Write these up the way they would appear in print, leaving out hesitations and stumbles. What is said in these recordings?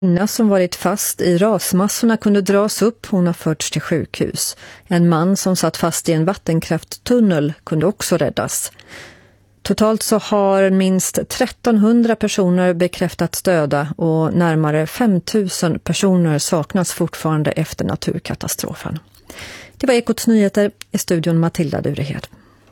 Kvinna som varit fast i rasmassorna kunde dras upp, hon har förts till sjukhus. En man som satt fast i en vattenkrafttunnel kunde också räddas. Totalt så har minst 1300 personer bekräftats döda och närmare 5000 personer saknas fortfarande efter naturkatastrofen. Det var Ekots nyheter, i studion Matilda Durehed.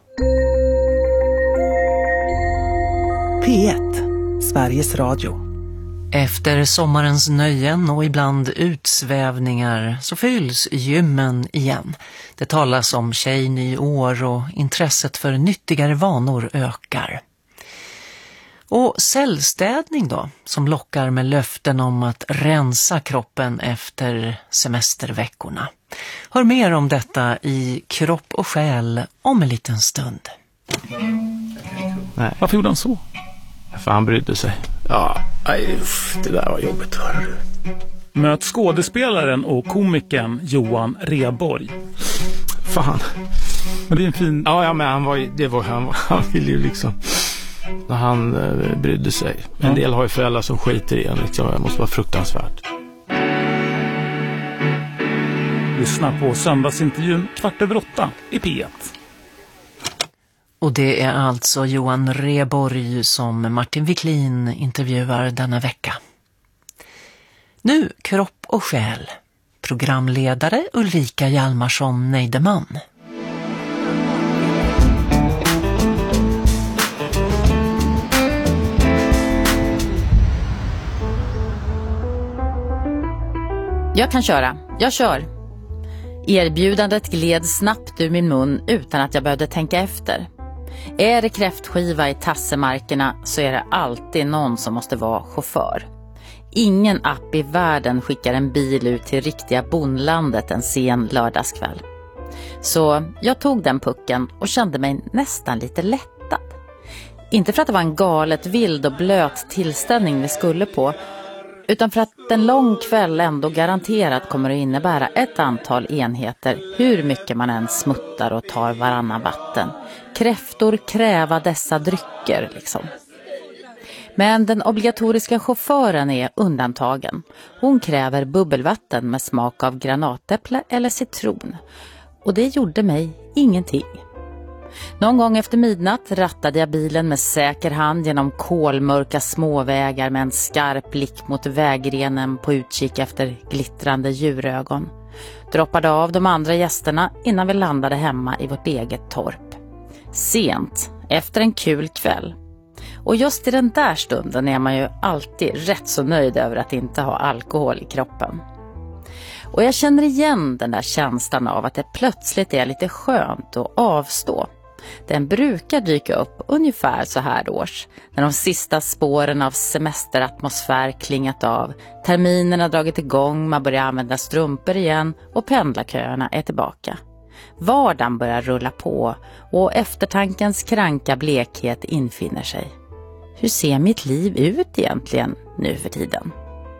P1, Sveriges Radio. Efter sommarens nöjen och ibland utsvävningar så fylls gymmen igen. Det talas om tjejnyår och intresset för nyttigare vanor ökar. Och cellstädning då, som lockar med löften om att rensa kroppen efter semesterveckorna. Hör mer om detta i Kropp och själ om en liten stund. Nej. Varför gjorde han så? För han brydde sig. Ja, det där var jobbigt. Möt skådespelaren och komikern Johan Rheborg. Fan. Men det är en fin... Ja, men han ville ju liksom... När han brydde sig. En del har ju föräldrar som skiter i en. Liksom. Det måste vara fruktansvärt. Lyssna på söndagsintervjun 7:15 i P1. Och det är alltså Johan Rheborg som Martin Wiklin intervjuar denna vecka. Nu Kropp och själ. Programledare Ulrika Hjalmarsson Neideman. Jag kan köra. Jag kör. Erbjudandet gled snabbt ur min mun utan att jag behövde tänka efter. Är det kräftskiva i tassemarkerna så är det alltid någon som måste vara chaufför. Ingen app i världen skickar en bil ut till riktiga bondlandet en sen lördagskväll. Så jag tog den pucken och kände mig nästan lite lättad. Inte för att det var en galet vild och blöt tillställning vi skulle på, utan för att en lång kväll ändå garanterat kommer att innebära ett antal enheter hur mycket man än smuttar och tar varannan vatten. Kräftor kräva dessa drycker liksom. Men den obligatoriska chauffören är undantagen. Hon kräver bubbelvatten med smak av granatäpple eller citron. Och det gjorde mig ingenting. Någon gång efter midnatt rattade jag bilen med säker hand genom kolmörka småvägar med en skarp blick mot vägrenen på utkik efter glittrande djurögon. Droppade av de andra gästerna innan vi landade hemma i vårt eget torp. Sent, efter en kul kväll. Och just i den där stunden är man ju alltid rätt så nöjd över att inte ha alkohol i kroppen. Och jag känner igen den där känslan av att det plötsligt är lite skönt att avstå. Den brukar dyka upp ungefär så här års, när de sista spåren av semesteratmosfär klingat av, terminerna dragit igång, man börjar använda strumpor igen och pendlarköerna är tillbaka. Vardagen börjar rulla på och eftertankens kranka blekhet infinner sig. Hur ser mitt liv ut egentligen nu för tiden?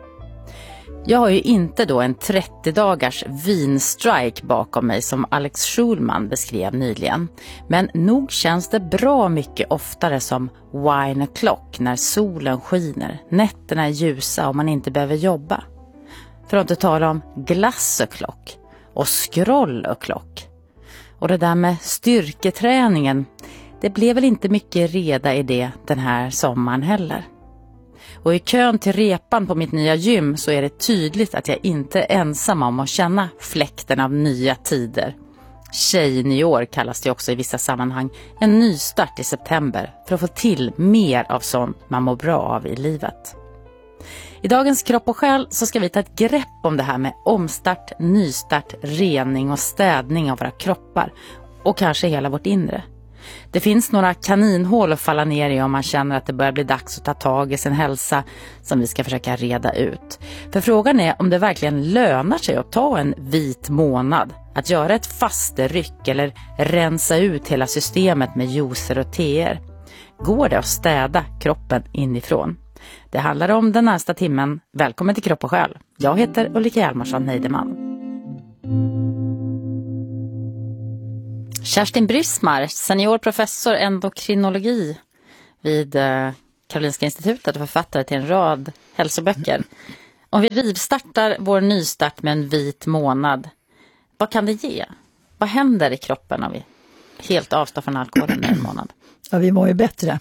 Jag har ju inte då en 30-dagars vinstrike bakom mig som Alex Schulman beskrev nyligen. Men nog känns det bra mycket oftare som wine o'clock när solen skiner, nätterna är ljusa och man inte behöver jobba. För att inte tala om glass o'clock och scroll o'clock. Och det där med styrketräningen, det blev väl inte mycket reda i det den här sommaren heller. Och i kön till repan på mitt nya gym så är det tydligt att jag inte är ensam om att känna fläkten av nya tider. Tjejnyår kallas det också i vissa sammanhang. En nystart i september för att få till mer av sånt man mår bra av i livet. I dagens Kropp och själ så ska vi ta ett grepp om det här med omstart, nystart, rening och städning av våra kroppar och kanske hela vårt inre. Det finns några kaninhål att falla ner i om man känner att det börjar bli dags att ta tag i sin hälsa som vi ska försöka reda ut. För frågan är om det verkligen lönar sig att ta en vit månad, att göra ett fasteryck eller rensa ut hela systemet med juicer och teer. Går det att städa kroppen inifrån? Det handlar om den nästa timmen. Välkommen till Kropp och själ. Jag heter Ulrika Hjalmarsson Neideman. Kerstin Brismar, seniorprofessor endokrinologi vid Karolinska institutet och författare till en rad hälsoböcker. Om vi rivstartar vår nystart med en vit månad, vad kan det ge? Vad händer i kroppen om vi helt avstår från alkoholen en månad? Ja, vi mår ju bättre.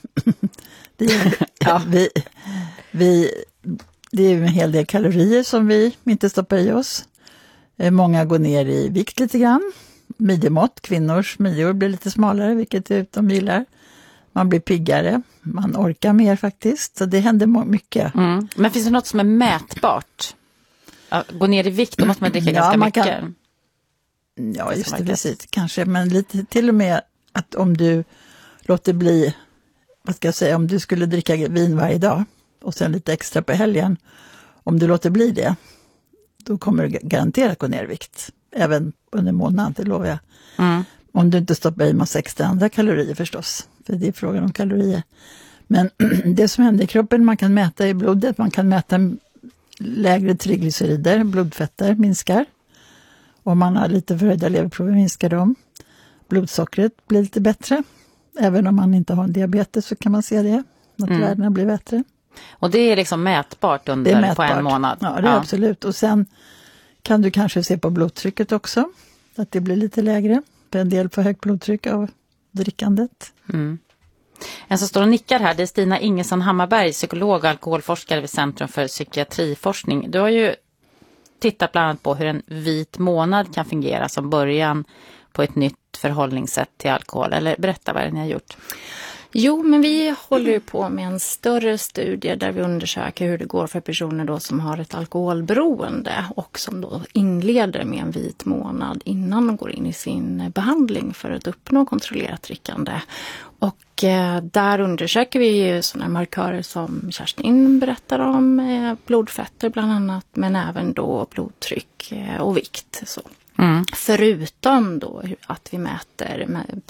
Det är ju en hel del kalorier som vi inte stoppar i oss. Många går ner i vikt lite grann. Midjemått, kvinnors midjor blir lite smalare, vilket de gillar. Man blir piggare, man orkar mer faktiskt. Så det händer mycket. Mm. Men finns det något som är mätbart? Gå ner i vikt, då måste man dricka ganska mycket. Ja, just det, precis. Kanske, men lite till och med att om du låter bli, vad ska jag säga, om du skulle dricka vin varje dag och sen lite extra på helgen, om du låter bli det, då kommer du garanterat gå ner i vikt. Även under månaden, det lovar jag. Mm. Om du inte stoppar i massa extra andra kalorier förstås. För det är frågan om kalorier. Men det som händer i kroppen, man kan mäta i blodet, man kan mäta lägre triglycerider, blodfetter minskar. Om man har lite förhöjda leverprover minskar de. Blodsockret blir lite bättre. Även om man inte har en diabetes så kan man se det. Att värdena blir bättre. Och det är liksom mätbart på en månad? Ja, det är absolut. Och sen kan du kanske se på blodtrycket också. Att det blir lite lägre. För en del för högt blodtryck av drickandet. Mm. En som står och nickar här, det är Stina Ingesson Hammarberg, psykolog och alkoholforskare vid Centrum för psykiatriforskning. Du har ju tittat bland annat på hur en vit månad kan fungera som början på ett nytt förhållningssätt till alkohol. Eller berätta vad ni har gjort. Jo, men vi håller ju på med en större studie där vi undersöker hur det går för personer då som har ett alkoholberoende och som då inleder med en vit månad innan de går in i sin behandling för att uppnå kontrollerat drickande. Och där undersöker vi sådana markörer som Kerstin berättar om, blodfetter bland annat, men även då blodtryck och vikt. Så. Mm. Förutom då att vi mäter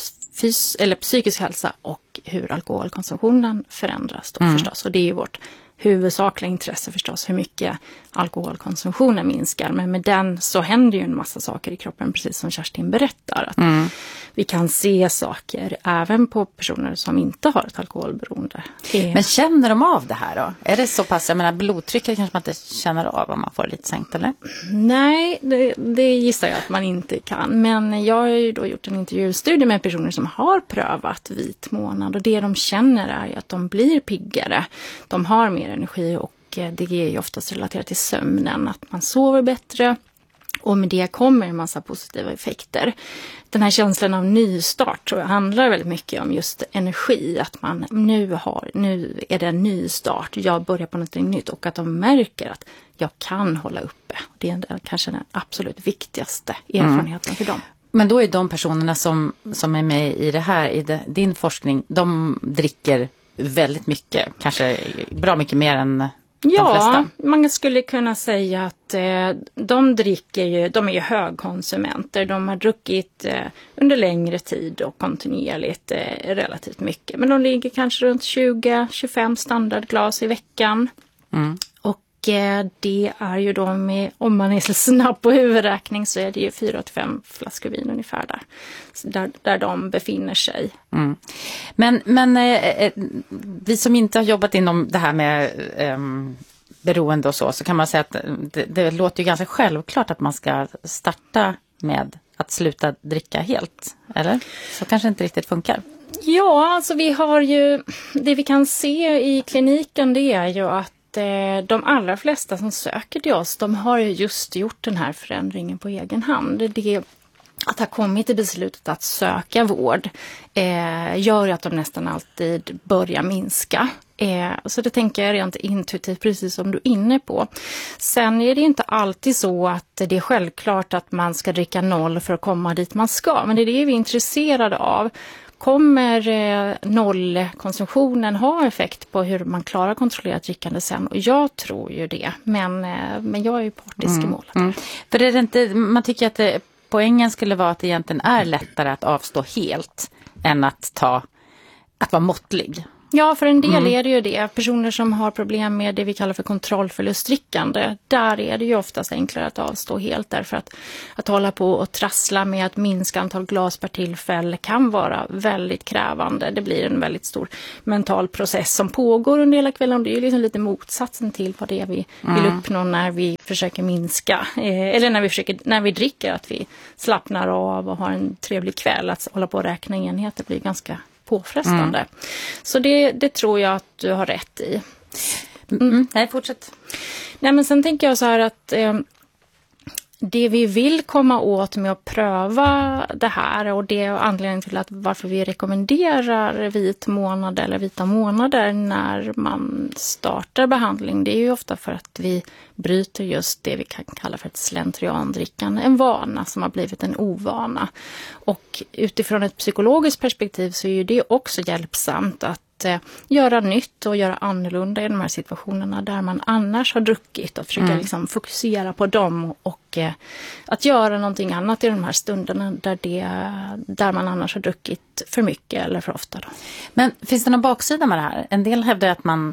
psykisk hälsa och hur alkoholkonsumtionen förändras då förstås. Och det är ju vårt huvudsakliga intresse förstås, hur mycket alkoholkonsumtionen minskar. Men med den så händer ju en massa saker i kroppen, precis som Kerstin berättar. Att vi kan se saker även på personer som inte har ett alkoholberoende. Men känner de av det här då? Är det så pass, jag menar blodtrycket kanske man inte känner av om man får lite sänkt eller? Nej, det gissar jag att man inte kan. Men jag har ju då gjort en intervjustudie med personer som har prövat vit månad. Och det de känner är att de blir piggare. De har mer energi och det är ju oftast relaterat till sömnen. Att man sover bättre. Och med det kommer en massa positiva effekter. Den här känslan av nystart tror jag handlar väldigt mycket om just energi. Att man nu är det en ny start. Jag börjar på något nytt och att de märker att jag kan hålla uppe. Det är kanske den absolut viktigaste erfarenheten för dem. Men då är de personerna som är med i det här, i din forskning, de dricker väldigt mycket. Kanske bra mycket mer än de flesta. Man skulle kunna säga att de är ju högkonsumenter. De har druckit under längre tid och kontinuerligt relativt mycket. Men de ligger kanske runt 20-25 standardglas i veckan. Mm. Och det är ju då om man är så snabb på huvudräkning så är det ju 4-5 flaskor vin ungefär där de befinner sig. Mm. Men vi som inte har jobbat inom det här med beroende och så kan man säga att det låter ju ganska självklart att man ska starta med att sluta dricka helt, eller? Så kanske inte riktigt funkar. Ja, alltså vi har ju, det vi kan se i kliniken det är ju att de allra flesta som söker till oss, de har ju just gjort den här förändringen på egen hand. Det att ha kommit till beslutet att söka vård gör ju att de nästan alltid börjar minska. Så det tänker jag rent intuitivt, precis som du är inne på. Sen är det inte alltid så att det är självklart att man ska dricka 0 för att komma dit man ska. Men det är det vi är intresserade av. Kommer nollkonsumtionen ha effekt på hur man klarar kontrollerat drickande sen? Och jag tror ju det, men jag är ju partisk i målet. Mm. För är det inte, man tycker att poängen skulle vara att det egentligen är lättare att avstå helt än att vara måttlig. Ja, för en del är det ju det. Personer som har problem med det vi kallar för kontrollförlustdrickande, där är det ju oftast enklare att avstå helt, därför att hålla på och trassla med att minska antal glas per tillfälle kan vara väldigt krävande. Det blir en väldigt stor mental process som pågår under hela kvällen. Det är ju liksom lite motsatsen till vad det är vi vill uppnå när vi försöker minska, eller när vi dricker, att vi slappnar av och har en trevlig kväll. Att hålla på och räkna enheter blir ganska påfrestande. Så det tror jag att du har rätt i. Nej, fortsätt. Nej, men sen tänker jag så här att det vi vill komma åt med att pröva det här, och det är anledningen till att varför vi rekommenderar vit månad eller vita månader när man startar behandling, det är ju ofta för att vi bryter just det vi kan kalla för ett slentriandrickande, en vana som har blivit en ovana. Och utifrån ett psykologiskt perspektiv så är ju det också hjälpsamt att göra nytt och göra annorlunda i de här situationerna där man annars har druckit, och försöka liksom fokusera på dem och att göra någonting annat i de här stunderna där man annars har druckit för mycket eller för ofta. Då. Men finns det någon baksida med det här? En del hävdar att man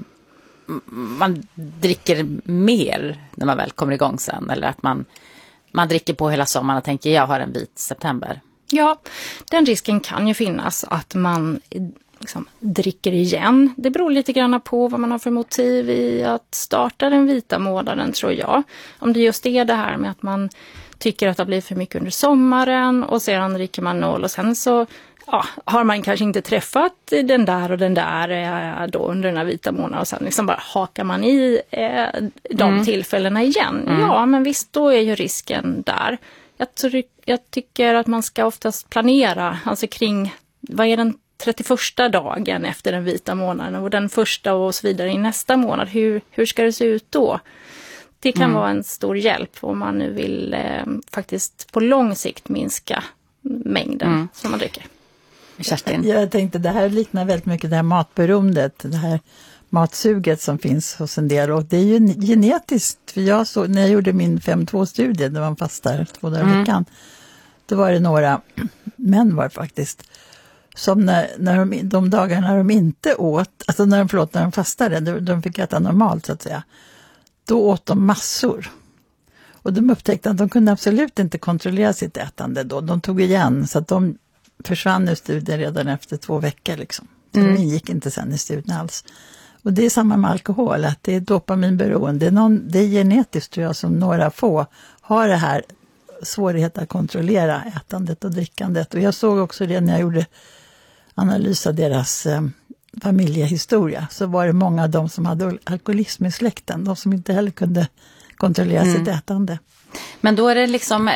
dricker mer när man väl kommer igång sen, eller att man dricker på hela sommaren och tänker jag har en vit september. Ja, den risken kan ju finnas att man liksom dricker igen. Det beror lite grann på vad man har för motiv i att starta den vita månaden, tror jag. Om det just är det här med att man tycker att det blir för mycket under sommaren och sedan dricker man 0 och sen så har man kanske inte träffat den där och den där då under den här vita månaden och sen liksom bara hakar man i de tillfällena igen. Ja, men visst, då är ju risken där. Jag tycker att man ska oftast planera, alltså kring vad är den 31:a dagen efter den vita månaden och den första och så vidare i nästa månad. Hur ska det se ut då? Det kan vara en stor hjälp om man nu vill faktiskt på lång sikt minska mängden som man dricker. Kerstin? Jag tänkte det här liknar väldigt mycket det här matberoendet, det här matsuget som finns hos en del, och det är ju genetiskt. För jag såg, när jag gjorde min 5-2-studie där man fastar 2 dagar i veckan, då var det några män var faktiskt som när de dagarna de inte åt, alltså när de fastade, de fick äta normalt så att säga, då åt de massor. Och de upptäckte att de kunde absolut inte kontrollera sitt ätande då. De tog igen, så att de försvann ur studien redan efter 2 veckor liksom. Så de ingick inte sen i studien alls. Och det är samma med alkohol, att det är dopaminberoende. Det är genetiskt, tror jag, som några få har det här svårighet att kontrollera ätandet och drickandet. Och jag såg också det när jag gjorde analys av deras familjehistoria, så var det många av dem som hade alkoholism i släkten, de som inte heller kunde kontrollera sitt ätande. Men då är det liksom,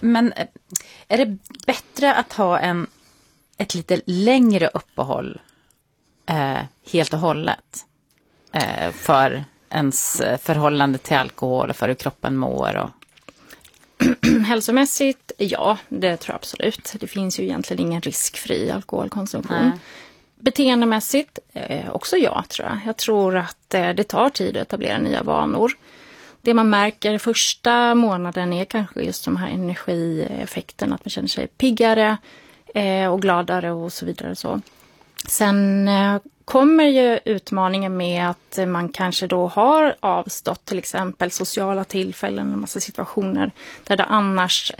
är det bättre att ha ett lite längre uppehåll helt och hållet för ens förhållande till alkohol och för hur kroppen mår? Och... Hälsomässigt, ja, det tror jag absolut. Det finns ju egentligen ingen riskfri alkoholkonsumtion. Beteendemässigt, också ja, tror jag. Jag tror att det tar tid att etablera nya vanor. Det man märker första månaden är kanske just de här energieffekterna, att man känner sig piggare och gladare och så vidare. Så. Sen kommer ju utmaningen med att man kanske då har avstått till exempel sociala tillfällen, en massa situationer där det annars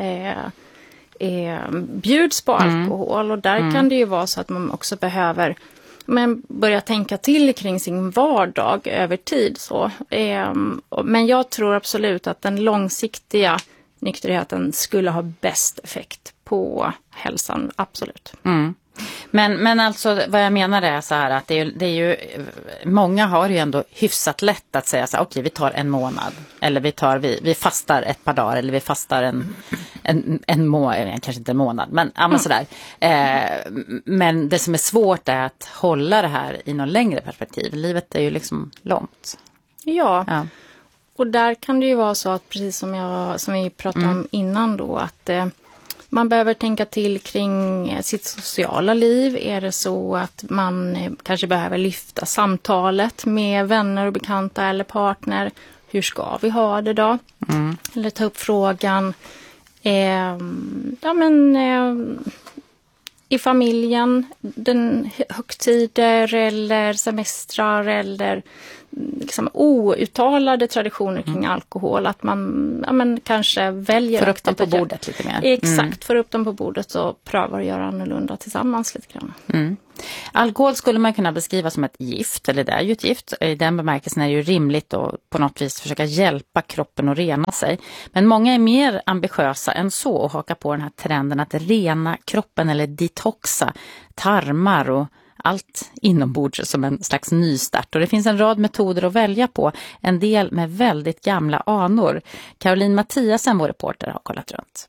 bjuds på alkohol. Och där kan det ju vara så att man också behöver börja tänka till kring sin vardag över tid. Så. Men jag tror absolut att den långsiktiga nykterheten skulle ha bäst effekt på hälsan, absolut. Men alltså vad jag menar är så här att det är ju många har ju ändå hyfsat lätt att säga så här, okej, vi tar en månad, eller vi fastar ett par dagar, eller vi fastar en månad, kanske inte en månad, men sådär. Men det som är svårt är att hålla det här i någon längre perspektiv. Livet är ju liksom långt. Ja. Och där kan det ju vara så att precis som vi pratade om innan då, att man behöver tänka till kring sitt sociala liv. Är det så att man kanske behöver lyfta samtalet med vänner och bekanta eller partner? Hur ska vi ha det då? Eller ta upp frågan. i familjen, högtider eller semestrar eller liksom outtalade traditioner kring alkohol. Att man kanske väljer... För upp dem på bordet lite mer. Exakt, för upp dem på bordet och prövar att göra annorlunda tillsammans lite grann. Alkohol skulle man kunna beskriva som ett gift, eller det är ju ett gift. I den bemärkelsen är det ju rimligt att på något vis försöka hjälpa kroppen att rena sig. Men många är mer ambitiösa än så och hakar på den här trenden att rena kroppen eller detoxa tarmar och allt inombords som en slags nystart. Och det finns en rad metoder att välja på, en del med väldigt gamla anor. Caroline Mattiasen, vår reporter, har kollat runt.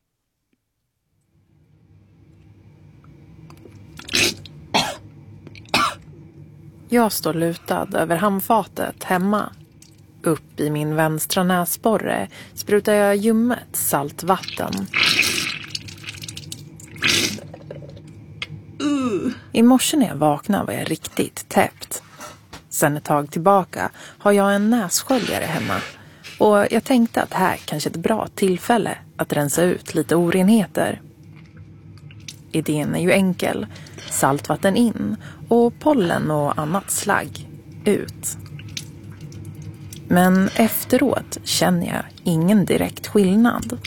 Jag står lutad över handfatet hemma. Upp i min vänstra näsborre sprutar jag ljummet saltvatten. I morse när jag vaknade var jag riktigt täppt. Sen ett tag tillbaka har jag en nässköljare hemma. Och jag tänkte att här kanske är ett bra tillfälle att rensa ut lite orenheter. Idén är ju enkel. Saltvatten in och pollen och annat slagg ut. Men efteråt känner jag ingen direkt skillnad.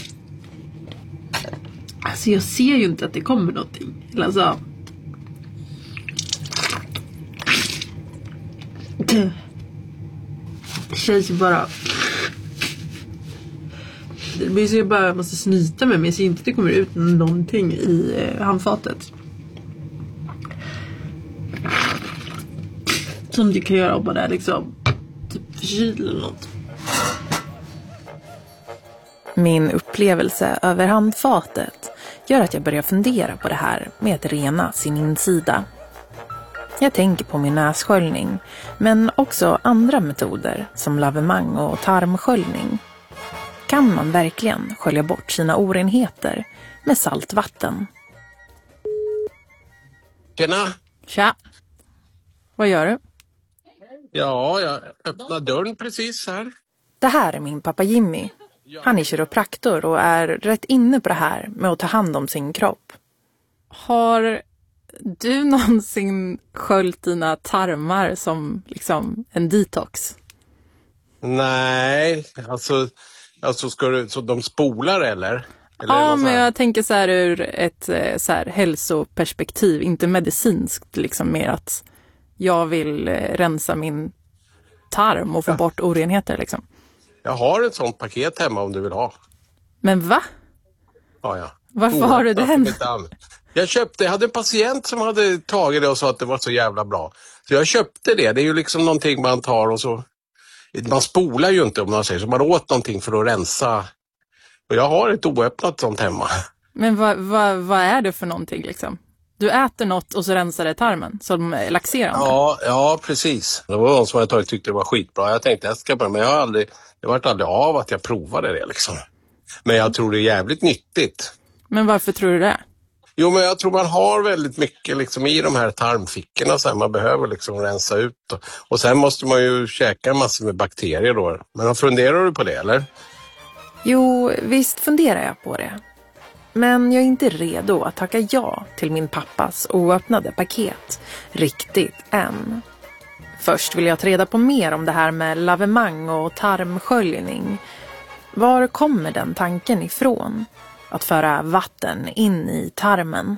Alltså jag ser ju inte att det kommer någonting. Alltså... Det känns ju bara... Det blir så jag bara måste snyta mig, men jag ser inte att det kommer ut någonting i handfatet. Som du kan göra om man är liksom typ förkyld eller något. Min upplevelse över handfatet gör att jag börjar fundera på det här med att rena sin insida. Jag tänker på min nässköljning, men också andra metoder som lavemang och tarmsköljning. Kan man verkligen skölja bort sina orenheter med saltvatten? Tjena! Tja! Vad gör du? Ja, jag öppnar dörren precis här. Det här är min pappa Jimmy. Han är kiropraktor och är rätt inne på det här med att ta hand om sin kropp. Har du någonsin sköljt dina tarmar som liksom en detox? Nej, alltså ska du, så de spolar eller ja, men jag tänker så här ur ett så här hälsoperspektiv, inte medicinskt liksom, mer att jag vill rensa min tarm och få bort orenheter liksom. Jag har ett sånt paket hemma om du vill ha. Men va? Ja. Varför har du den? Jag hade en patient som hade tagit det och sa att det var så jävla bra. Så jag köpte det. Det är ju liksom någonting man tar och så... Man spolar ju inte om man säger så. Man åt någonting för att rensa. Och jag har ett oöppnat sånt hemma. Men vad är det för någonting liksom? Du äter något och så rensar det tarmen som laxerande? Ja, precis. Det var någon som jag tyckte det var skitbra. Jag tänkte jag ska börja, men det var aldrig av att jag provade det liksom. Men jag tror det är jävligt nyttigt. Men varför tror du det? Jo, men jag tror man har väldigt mycket liksom i de här tarmfickorna så här, man behöver liksom rensa ut. Och sen måste man ju käka massor med bakterier då. Men funderar du på det eller? Jo, visst funderar jag på det. Men jag är inte redo att tacka ja till min pappas oöppnade paket riktigt än. Först vill jag ta reda på mer om det här med lavemang och tarmsköljning. Var kommer den tanken ifrån? Att föra vatten in i tarmen.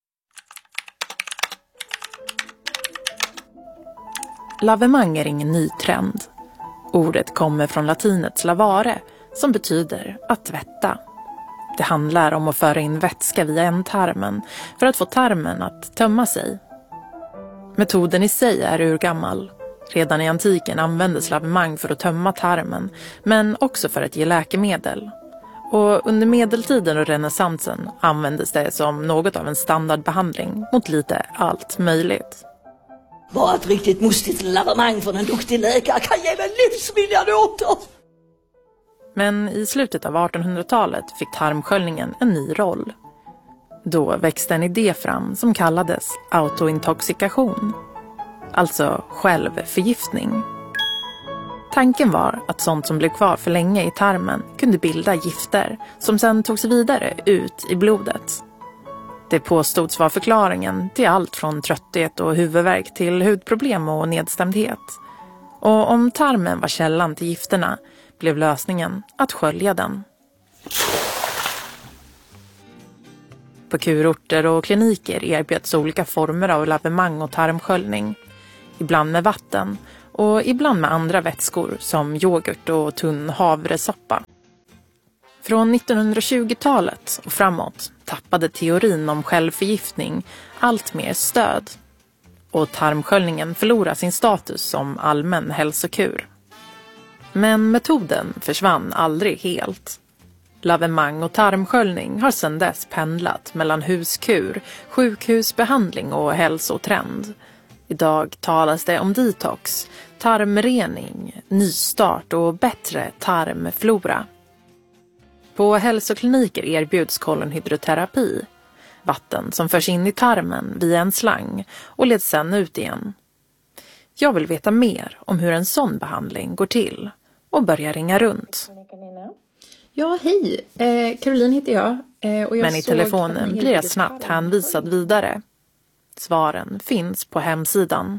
Lavemang är ingen ny trend. Ordet kommer från latinets lavare som betyder att tvätta. Det handlar om att föra in vätska via ändtarmen för att få tarmen att tömma sig. Metoden i sig är urgammal. Redan i antiken användes lavemang för att tömma tarmen, men också för att ge läkemedel. Och under medeltiden och renässansen användes det som något av en standardbehandling mot lite allt möjligt. Bara ett riktigt mustigt lavemang från en duktig läkare kan ge mig livsviljan åter! Men i slutet av 1800-talet fick tarmsköljningen en ny roll. Då växte en idé fram som kallades autointoxikation. Alltså självförgiftning. Tanken var att sånt som blev kvar för länge i tarmen kunde bilda gifter som sedan togs vidare ut i blodet. Det påstods vara förklaringen till allt från trötthet och huvudvärk till hudproblem och nedstämdhet. Och om tarmen var källan till gifterna blev lösningen att skölja den. På kurorter och kliniker erbjöds olika former av lavemang och tarmsköljning. Ibland med vatten och ibland med andra vätskor som yoghurt och tunn havresoppa. Från 1920-talet och framåt tappade teorin om självförgiftning allt mer stöd. Och tarmsköljningen förlorade sin status som allmän hälsokur. Men metoden försvann aldrig helt. Lavemang och tarmsköljning har sedan dess pendlat mellan huskur, sjukhusbehandling och hälsotrend. Idag talas det om detox, tarmrening, nystart och bättre tarmflora. På hälsokliniker erbjuds kolonhydroterapi, vatten som förs in i tarmen via en slang och leds sedan ut igen. Jag vill veta mer om hur en sån behandling går till och börjar ringa runt. Ja, hej. Caroline heter jag. Och jag men i telefonen blir jag snabbt hänvisad vidare. Svaren finns på hemsidan.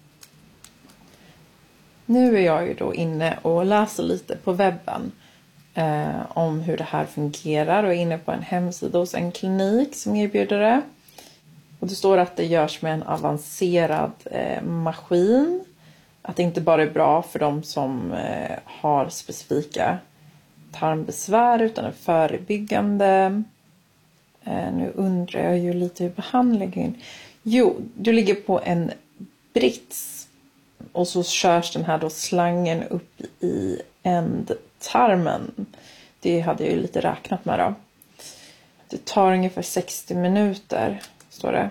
Nu är jag ju då inne och läser lite på webben om hur det här fungerar och är inne på en hemsida hos en klinik som erbjuder det. Och det står att det görs med en avancerad maskin. Att det inte bara är bra för de som har specifika tarmbesvär utan är förebyggande. Nu undrar jag ju lite hur behandlingen. Jo, du ligger på en brits och så körs den här då slangen upp i ändtarmen. Det hade jag ju lite räknat med då. Det tar ungefär 60 minuter, står det.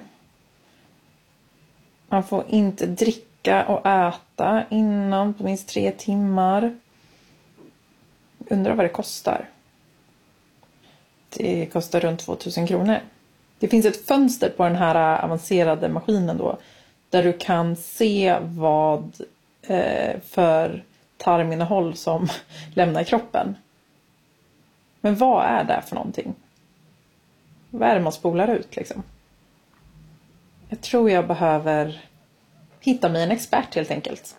Man får inte dricka och äta innan på minst 3 timmar. Undrar vad det kostar. Det kostar runt 2000 kronor. Det finns ett fönster på den här avancerade maskinen då. Där du kan se vad för tarminnehåll som lämnar kroppen. Men vad är det för någonting? Vad är det man spolar ut liksom? Jag tror jag behöver hitta mig en expert helt enkelt.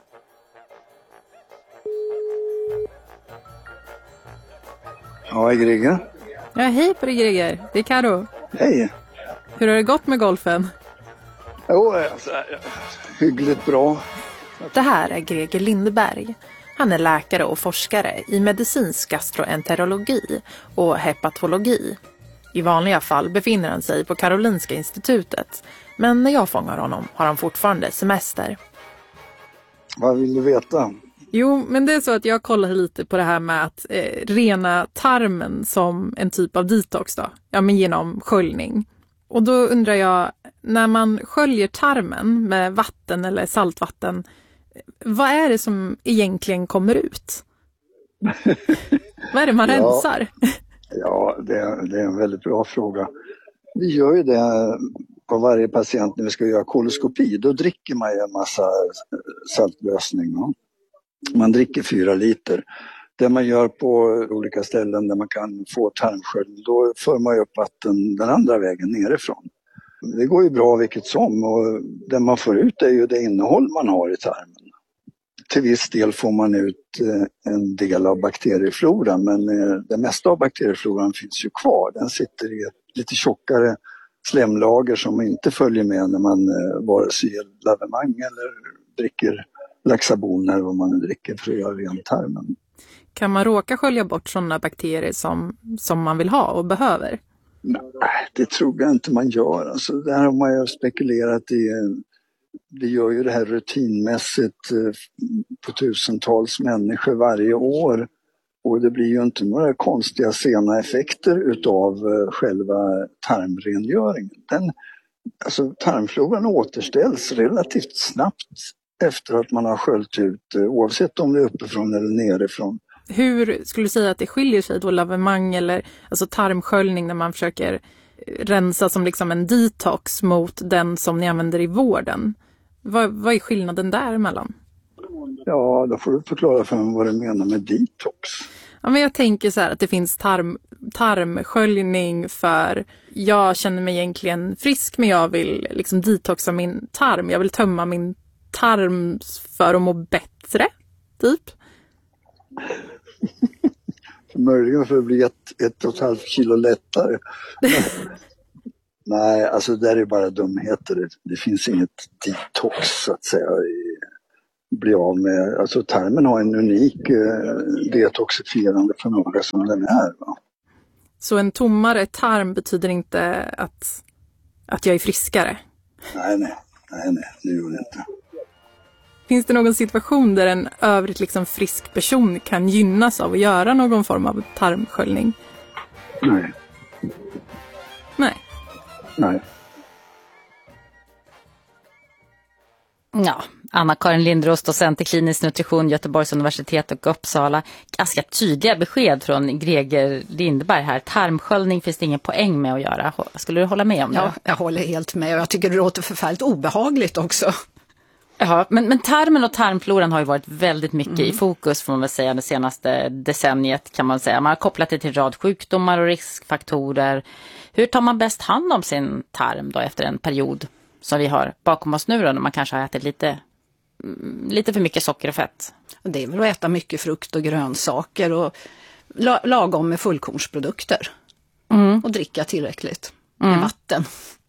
Ja, Greger. Ja, hej på dig Greger. Det är Karo. Hej. Hur har det gått med golfen? Jo, alltså, hyggligt bra. Det här är Greger Lindberg. Han är läkare och forskare i medicinsk gastroenterologi och hepatologi. I vanliga fall befinner han sig på Karolinska institutet. Men när jag fångar honom har han fortfarande semester. Vad vill du veta? Jo, men det är så att jag kollar lite på det här med att rena tarmen som en typ av detox då. Ja, men genom sköljning. Och då undrar jag, när man sköljer tarmen med vatten eller saltvatten, vad är det som egentligen kommer ut? Vad är det man rensar? Ja, det är en väldigt bra fråga. Vi gör ju det på varje patient när vi ska göra koloskopi. Då dricker man ju en massa saltlösning. Va? Man dricker 4 liter. Det man gör på olika ställen där man kan få tarmsköljning, då för man ju upp vatten den andra vägen nerifrån. Det går ju bra vilket som, och det man får ut är ju det innehåll man har i tarmen. Till viss del får man ut en del av bakteriefloran, men det mesta av bakteriefloran finns ju kvar. Den sitter i ett lite tjockare slemlager som inte följer med när man vare sig ger lavemang eller dricker Laxabon eller vad man nu dricker för att göra rent tarmen. Kan man råka skölja bort sådana bakterier som man vill ha och behöver? Nej, det tror jag inte man gör. Alltså, det här har man ju spekulerat i. Det gör ju det här rutinmässigt på tusentals människor varje år. Och det blir ju inte några konstiga sena effekter utav själva tarmrengöringen. Alltså tarmfloran återställs relativt snabbt efter att man har sköljt ut, oavsett om det är uppifrån eller nerifrån. Hur skulle du säga att det skiljer sig då, lavemang eller alltså tarmsköljning, när man försöker rensa som liksom en detox mot den som ni använder i vården? Vad är skillnaden däremellan? Ja, då får du förklara för mig vad du menar med detox. Ja, men jag tänker så här att det finns tarmsköljning för jag känner mig egentligen frisk men jag vill liksom detoxa min tarm. Jag vill tömma min tarm för att må bättre, typ. Möjligen för att bli 1,5 kilo lättare. Nej, alltså det är bara dumheter. Det finns inget detox så att säga. Bli av med. Alltså tarmen har en unik detoxifierande förmåga som den är. Va? Så en tommare tarm betyder inte att jag är friskare? Nej, det gör det inte. Finns det någon situation där en övrigt liksom frisk person kan gynnas av att göra någon form av tarmsköljning? Nej. Ja, Anna-Karin Lindros, docent i klinisk nutrition, Göteborgs universitet och Uppsala. Ganska tydliga besked från Greger Lindberg här. Tarmsköljning finns det ingen poäng med att göra. Skulle du hålla med om det? Ja, jag håller helt med och jag tycker det låter förfärligt obehagligt också. Ja, men tarmen och tarmfloran har ju varit väldigt mycket i fokus får man väl säga det senaste decenniet kan man säga. Man har kopplat det till en rad sjukdomar och riskfaktorer. Hur tar man bäst hand om sin tarm då efter en period som vi har bakom oss nu då, när man kanske har ätit lite för mycket socker och fett? Det är väl att äta mycket frukt och grönsaker och lagom med fullkornsprodukter. Och dricka tillräckligt med vatten.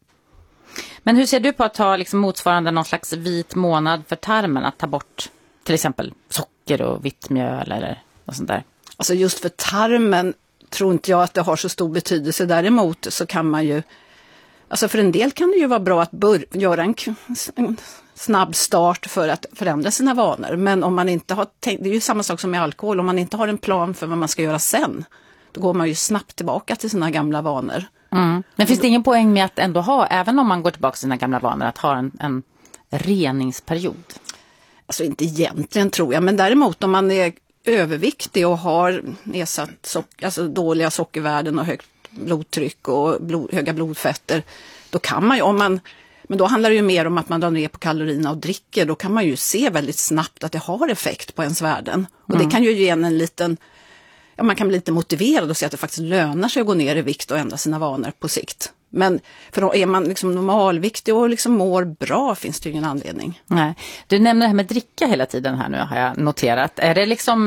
Men hur ser du på att ta liksom motsvarande någon slags vit månad för tarmen? Att ta bort till exempel socker och vitt mjöl eller något sånt där? Alltså just för tarmen tror inte jag att det har så stor betydelse. Däremot så kan man ju, alltså för en del kan det ju vara bra att göra en snabb start för att förändra sina vanor. Men om man inte har tänkt, det är ju samma sak som med alkohol, om man inte har en plan för vad man ska göra sen, då går man ju snabbt tillbaka till sina gamla vanor. Men finns det ingen poäng med att ändå ha, även om man går tillbaka till sina gamla vanor, att ha en reningsperiod? Alltså inte egentligen tror jag, men däremot om man är överviktig och har nedsatt alltså dåliga sockervärden och högt blodtryck och höga blodfetter, då kan man ju, men då handlar det ju mer om att man drar ner på kalorierna och dricker, då kan man ju se väldigt snabbt att det har effekt på ens värden. Och det kan ju ge en liten, man kan bli lite motiverad och se att det faktiskt lönar sig att gå ner i vikt och ändra sina vanor på sikt. Men för är man liksom normalviktig och liksom mår bra finns det ju ingen anledning. Nej. Du nämner det här med dricka hela tiden här nu har jag noterat. Är det liksom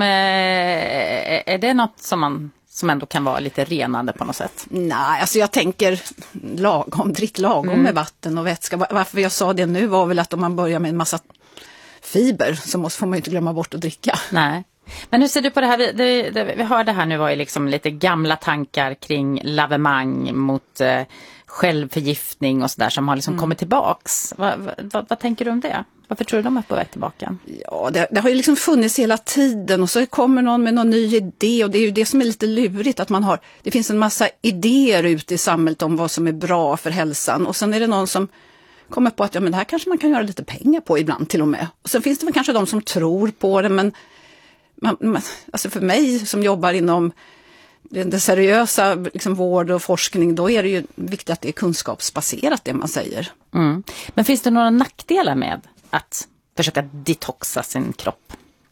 är det något som ändå kan vara lite renande på något sätt? Nej, alltså jag tänker drick lagom med vatten och vätska. Varför jag sa det nu var väl att om man börjar med en massa fiber så får man ju inte glömma bort att dricka. Nej. Men hur ser du på det här? Vi hörde här nu var ju liksom lite gamla tankar kring lavemang mot självförgiftning och sådär som har liksom kommit tillbaks. Vad tänker du om det? Varför tror du de är på väg tillbaka? Ja, det har ju liksom funnits hela tiden och så kommer någon med någon ny idé och det är ju det som är lite lurigt att det finns en massa idéer ute i samhället om vad som är bra för hälsan och sen är det någon som kommer på att men det här kanske man kan göra lite pengar på ibland till och med. Och sen finns det väl kanske de som tror på det men alltså för mig som jobbar inom det seriösa liksom vård och forskning, då är det ju viktigt att det är kunskapsbaserat det man säger. Men finns det några nackdelar med att försöka detoxa sin kropp?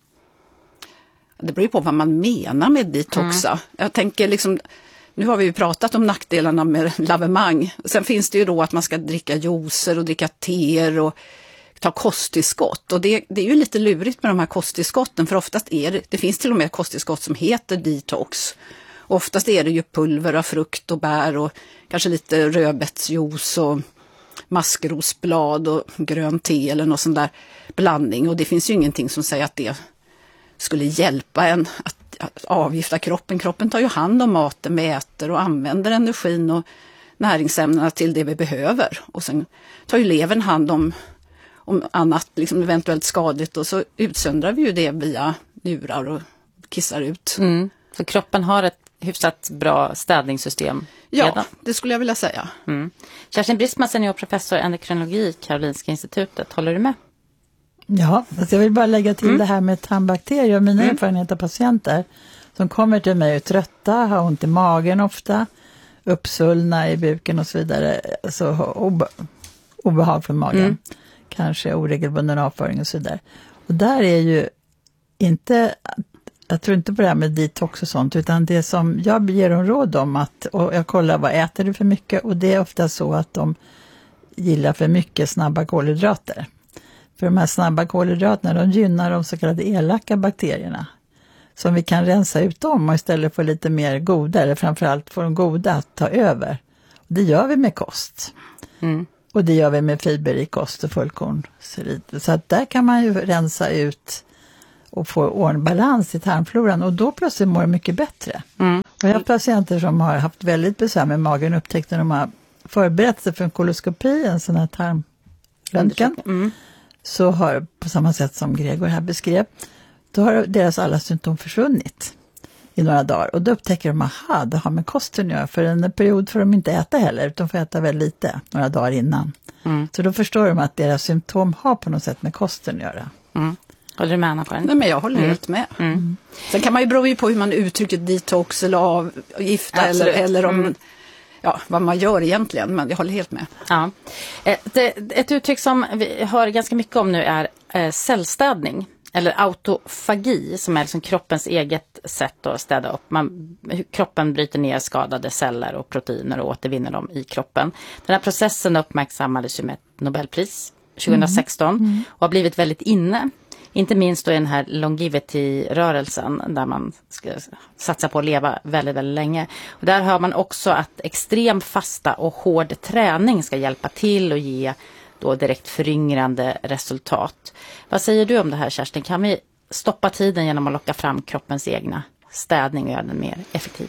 Det beror ju på vad man menar med detoxa. Jag tänker liksom, nu har vi ju pratat om nackdelarna med lavemang. Sen finns det ju då att man ska dricka juicer och dricka teer och ta kosttillskott. Och det är ju lite lurigt med de här kosttillskotten för oftast det finns till och med kosttillskott som heter detox. Och oftast är det ju pulver av frukt och bär och kanske lite rödbetsjuice och maskrosblad och grön te eller någon sån där blandning. Och det finns ju ingenting som säger att det skulle hjälpa en att avgifta kroppen. Kroppen tar ju hand om maten vi äter och använder energin och näringsämnena till det vi behöver. Och sen tar ju levern hand om annat liksom eventuellt skadligt och så utsöndrar vi ju det via njurar och kissar ut. Så kroppen har ett hyfsat bra städningssystem redan? Ja, det skulle jag vilja säga. Kerstin Brisman, seniorprofessor endokrinologi, Karolinska institutet. Håller du med? Ja, alltså jag vill bara lägga till det här med tarmbakterier och mina erfarenheter av patienter som kommer till mig trötta, har ont i magen ofta, uppsvullna i buken och så vidare. Alltså obehag för magen. Kanske oregelbunden avföring och så vidare. Och där är ju inte jag tror inte på det här med detox och sånt, utan det som jag ger dem råd om att, och jag kollar vad äter du för mycket, och det är ofta så att de gillar för mycket snabba kolhydrater. För de här snabba kolhydraterna, de gynnar de så kallade elaka bakterierna. Som vi kan rensa ut dem och istället få lite mer goda, eller framförallt få de goda att ta över. Och det gör vi med kost. Och det gör vi med fiber i kost och fullkorn. Så att där kan man ju rensa ut och få balans i tarmfloran, och då plötsligt mår det mycket bättre. Och jag har patienter som har haft väldigt besvär med magen, upptäckt när de har förberett sig för en koloskopi, en sån här tarmröntgen. Så har, på samma sätt som Gregor här beskrev, då har deras alla symptom försvunnit i några dagar. Och då upptäcker de, aha, det har med kosten att göra. För en period får de inte äta heller, utan får äta väldigt lite några dagar innan. Så då förstår de att deras symptom har på något sätt med kosten att göra. Håller du med, Anna-Karin? Nej, men jag håller helt med. Sen kan man ju bero på hur man uttrycker detox eller avgifta eller om vad man gör egentligen, men jag håller helt med. Ja. Ett uttryck som vi hör ganska mycket om nu är cellstädning. Eller autofagi, som är liksom kroppens eget sätt att städa upp. Kroppen bryter ner skadade celler och proteiner och återvinner dem i kroppen. Den här processen uppmärksammades ju med ett Nobelpris 2016 och har blivit väldigt inne. Inte minst då i den här longevity-rörelsen där man ska satsa på att leva väldigt, väldigt länge. Och där hör man också att extrem fasta och hård träning ska hjälpa till och ge då direkt föryngrande resultat. Vad säger du om det här, Kerstin? Kan vi stoppa tiden genom att locka fram kroppens egna städning och göra den mer effektiv?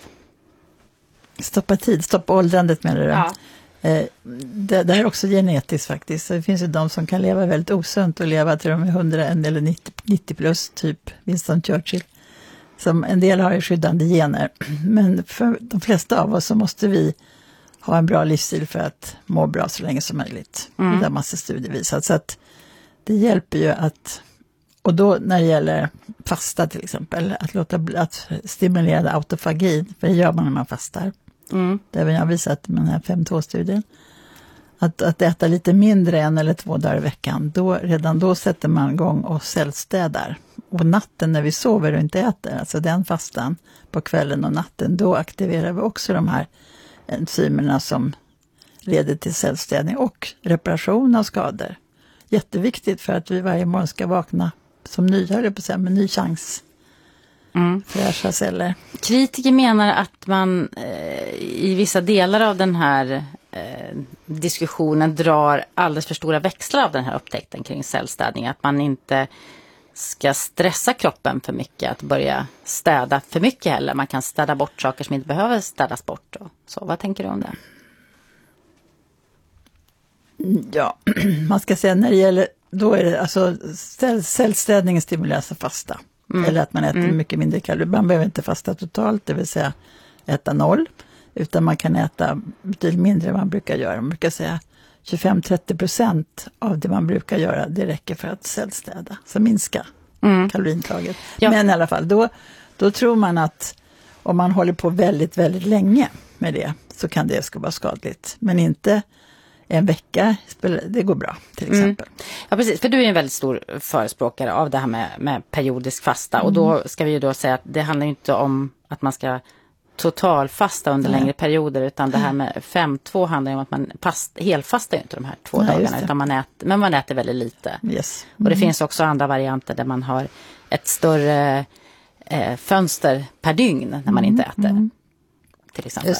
Stoppa åldrandet menar du? Ja. Det är också genetiskt faktiskt. Det finns ju de som kan leva väldigt osunt och leva till de är 100 eller 90 plus, typ Winston Churchill. Som en del har ju skyddande gener. Men för de flesta av oss så måste vi ha en bra livsstil för att må bra så länge som möjligt. Det har massa studier visat. Så att det hjälper ju att, och då när det gäller fasta till exempel, att stimulera autofagi, för det gör man när man fastar. Det har jag visat med den här 5-2-studien. Att äta lite mindre 1 eller 2 dagar i veckan, redan då sätter man igång och cellstädar. Och natten när vi sover och inte äter, alltså den fastan på kvällen och natten, då aktiverar vi också de här enzymerna som leder till cellstädning och reparation av skador. Jätteviktigt för att vi varje morgon ska vakna som nya, med ny chans. Fräscha celler. Kritiker menar att man i vissa delar av den här diskussionen drar alldeles för stora växlar av den här upptäckten kring cellstädning. Att man inte ska stressa kroppen för mycket, att börja städa för mycket heller. Man kan städa bort saker som inte behöver städas bort. Och så. Vad tänker du om det? Ja, man ska säga när det gäller, då är det alltså cellstädningen stimuleras av fasta. Eller att man äter mycket mindre kalorier. Man behöver inte fasta totalt, det vill säga äta 0. Utan man kan äta betydligt mindre än man brukar göra. Man brukar säga 25-30% av det man brukar göra, det räcker för att cellstäda. Så minska kaloriintaget. Ja. Men i alla fall, då tror man att om man håller på väldigt, väldigt länge med det, så kan det vara skadligt. Men inte en vecka, det går bra till exempel. Ja, precis. För du är en väldigt stor förespråkare av det här med periodisk fasta. Och då ska vi ju då säga att det handlar inte om att man ska totalfasta under längre perioder, utan det här med 5-2 handlar om att man helfastar ju inte de här 2 dagarna, utan man äter väldigt lite. Yes. Och det finns också andra varianter där man har ett större fönster per dygn när man inte äter. Till exempel.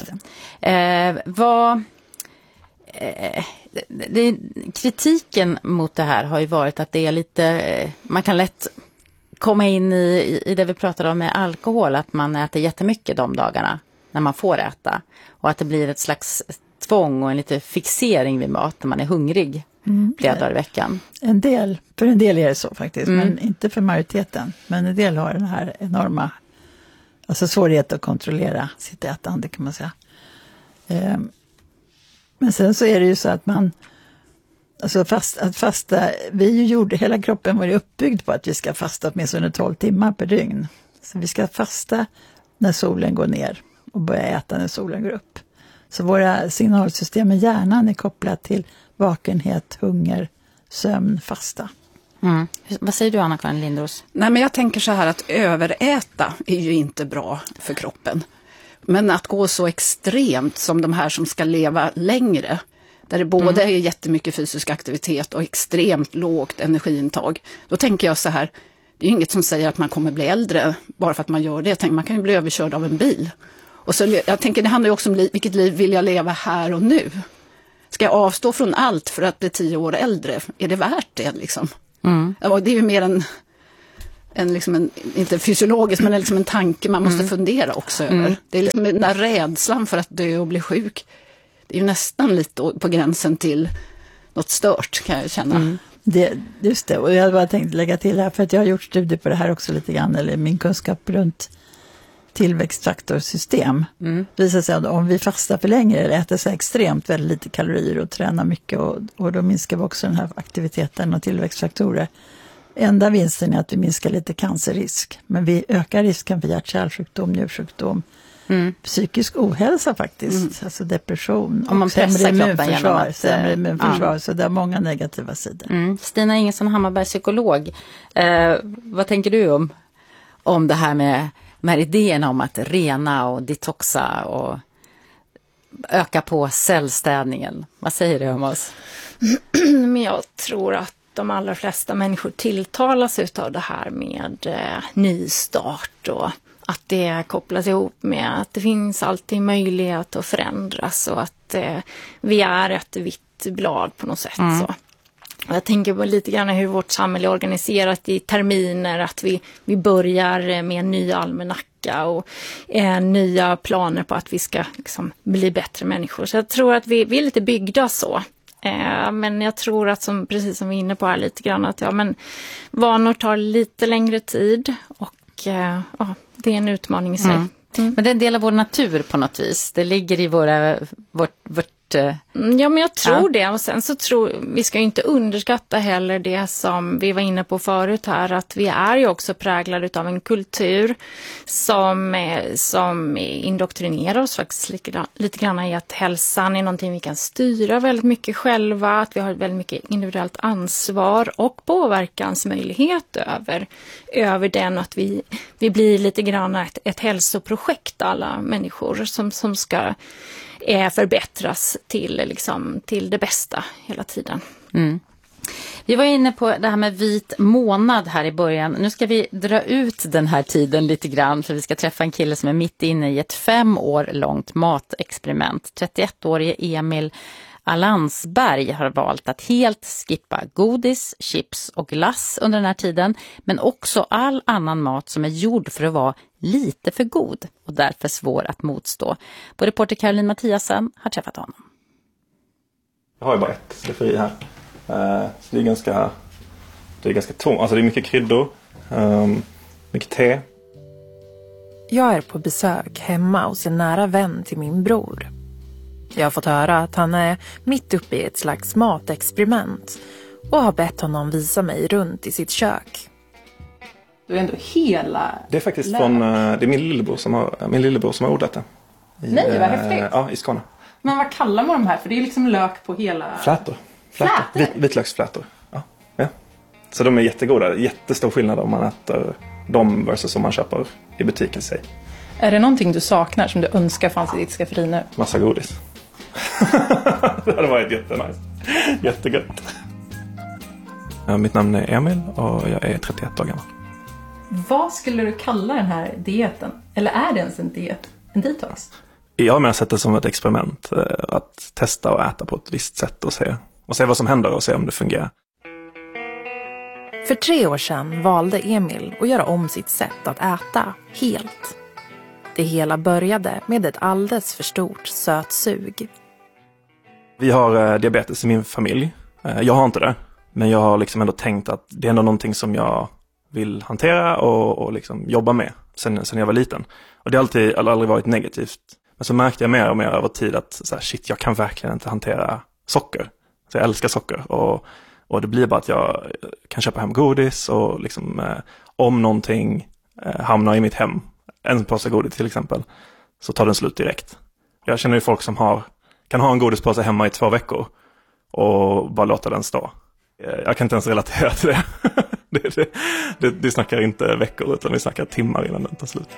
Kritiken mot det här har ju varit att det är lite, man kan lätt komma in i det vi pratade om med alkohol, att man äter jättemycket de dagarna när man får äta, och att det blir ett slags tvång och en lite fixering vid mat när man är hungrig flera dagar i veckan. För en del är det så faktiskt, men inte för majoriteten. Men en del har den här enorma svårighet att kontrollera sitt ätande, kan man säga. Men sen så är det ju så att man, fasta, hela kroppen var ju uppbyggd på att vi ska fasta åtminstone 12 timmar per dygn. Så vi ska fasta när solen går ner och börja äta när solen går upp. Så våra signalsystem i hjärnan är kopplat till vakenhet, hunger, sömn, fasta. Vad säger du, Anna-Karin Lindros? Nej, men jag tänker så här att överäta är ju inte bra för kroppen. Men att gå så extremt som de här som ska leva längre, där det både är jättemycket fysisk aktivitet och extremt lågt energiintag. Då tänker jag så här, det är inget som säger att man kommer bli äldre bara för att man gör det. Jag tänker, man kan ju bli överkörd av en bil. Och så, jag tänker, det handlar ju också om vilket liv vill jag leva här och nu. Ska jag avstå från allt för att bli 10 år äldre? Är det värt det liksom? Det är ju mer inte fysiologiskt, men liksom en tanke man måste fundera också över. Det är liksom den där rädslan för att dö och bli sjuk. Det är ju nästan lite på gränsen till något stört, kan jag känna. Just det, och jag bara tänkte lägga till här, för att jag har gjort studier på det här också lite grann, eller min kunskap runt tillväxtfaktorsystem. Det visar sig att om vi fastar för länge eller äter så extremt väldigt lite kalorier och tränar mycket, och då minskar vi också den här aktiviteten och tillväxtfaktorer. Enda vinsten är att vi minskar lite cancerrisk, men vi ökar risken för hjärt-kärlsjukdom, njursjukdom, psykisk ohälsa faktiskt, alltså depression. Om man pressar kroppen genom att... Sämre immunförsvar, så det är många negativa sidor. Stina Ingesson Hammarberg, psykolog. Vad tänker du om det här med idéerna om att rena och detoxa och öka på cellstädningen? Vad säger du om oss? Men jag tror att de allra flesta människor tilltalas av det här med nystart, och att det kopplas ihop med att det finns alltid möjlighet att förändras, och att vi är ett vitt blad på något sätt. Så. Jag tänker på lite grann hur vårt samhälle är organiserat i terminer, att vi börjar med en ny almanacka och nya planer på att vi ska liksom bli bättre människor. Så jag tror att vi är lite byggda så. Men jag tror att, precis som vi är inne på här lite grann, att vanor tar lite längre tid, och det är en utmaning i sig. Men det är en del av vår natur på något vis. Det ligger i vårt Ja, men jag tror det. Och sen så vi ska ju inte underskatta heller det som vi var inne på förut här, att vi är ju också präglade av en kultur som indoktrinerar oss faktiskt lite grann i att hälsan är någonting vi kan styra väldigt mycket själva, att vi har väldigt mycket individuellt ansvar och påverkansmöjlighet över den, att vi blir lite grann ett hälsoprojekt, alla människor som ska förbättras till det bästa hela tiden. Vi var inne på det här med vit månad här i början. Nu ska vi dra ut den här tiden lite grann, för vi ska träffa en kille som är mitt inne i ett 5 år långt matexperiment. 31-årige Emil Alansberg har valt att helt skippa godis, chips och glass under den här tiden, men också all annan mat som är gjord för att vara lite för god och därför svår att motstå. Vår reporter Caroline Mattiasen har träffat honom. Jag har ju bara ett sleferi här. Så det är ganska tomt. Alltså det är mycket kryddor, mycket te. Jag är på besök hemma hos en nära vän till min bror. Jag har fått höra att han är mitt uppe i ett slags matexperiment och har bett honom visa mig runt i sitt kök. Du är ändå hela... Det är faktiskt det är min lillebror som har odlat det. Nej, vad häftigt. Ja, i Skåne. Men vad kallar man de här? För det är liksom lök på hela... Flätor. Vitlöksflätor. Ja. Så de är jättegoda. Jättestor skillnad om man äter dem versus om man köper i butiken sig. Är det någonting du saknar som du önskar fanns i ditt skafferi nu? Massa godis. Det hade varit jättenice. Jättegött. Mitt namn är Emil och jag är 31 år gammal. Vad skulle du kalla den här dieten? Eller är det ens en diet? En detox? Jag har sett det som ett experiment. Att testa och äta på ett visst sätt och se vad som händer och se om det fungerar. För 3 år sedan valde Emil att göra om sitt sätt att äta helt. Det hela började med ett alldeles för stort sötsug. Vi har diabetes i min familj. Jag har inte det. Men jag har liksom ändå tänkt att det är ändå någonting som jag vill hantera och liksom jobba med sen jag var liten. Och det har aldrig varit negativt. Men så märkte jag mer och mer över tid att shit, jag kan verkligen inte hantera socker. Så jag älskar socker. Och det blir bara att jag kan köpa hem godis och liksom, om någonting hamnar i mitt hem, en påse godis till exempel, så tar den slut direkt. Jag känner ju folk som kan ha en godispåse hemma i 2 veckor och bara låta den stå. Jag kan inte ens relatera till det. Det snackar inte veckor utan vi snackar timmar innan den tar slut.